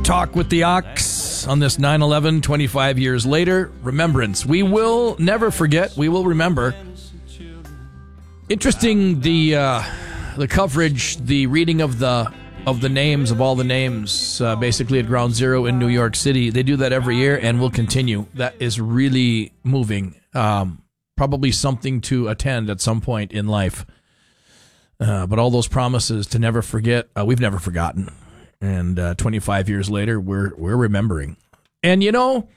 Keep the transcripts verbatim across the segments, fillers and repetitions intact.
Talk with the Ox on this nine eleven, twenty-five years later. Remembrance. We will never forget. We will remember. Interesting, the uh, the coverage, the reading of the of the names of all the names, uh, basically at Ground Zero in New York City. They do that every year and will continue. That is really moving. Um, probably something to attend at some point in life. Uh, but all those promises to never forget, uh, we've never forgotten. And uh, twenty-five years later, we're we're remembering. And, you know,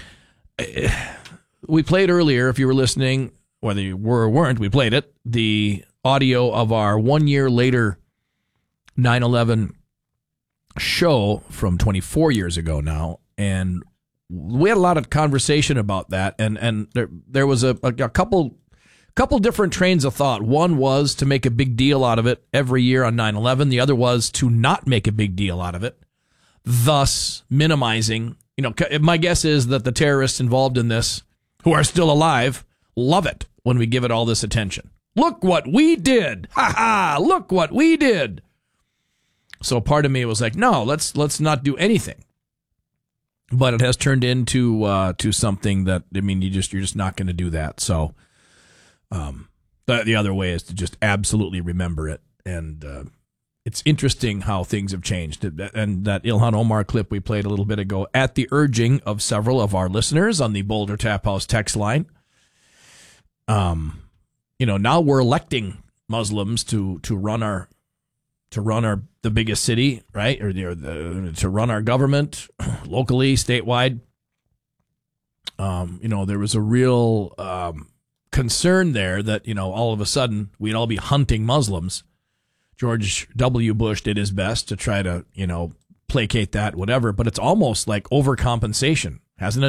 we played earlier, if you were listening, whether you were or weren't, we played it, the audio of our one year later nine eleven show from twenty-four years ago now. And we had a lot of conversation about that. And, and there there was a, a, a couple... couple different trains of thought. One was to make a big deal out of it every year on nine eleven. The other was to not make a big deal out of it, thus minimizing. You know, my guess is that the terrorists involved in this, who are still alive, love it when we give it all this attention. Look what we did! Ha ha! Look what we did! So part of me was like, no, let's let's not do anything. But it has turned into uh, to something that, I mean, you just you're just not going to do that. So. Um, the, the other way is to just absolutely remember it. And uh, it's interesting how things have changed. And that Ilhan Omar clip we played a little bit ago, at the urging of several of our listeners on the Boulder Tap House text line, um, you know, now we're electing Muslims to, to run our to run our the biggest city, right? Or, the, or the, to run our government locally, statewide. Um, you know, there was a real um, concern there that, you know, all of a sudden we'd all be hunting Muslims. George W. Bush did his best to try to, you know, placate that, whatever, but it's almost like overcompensation, hasn't it?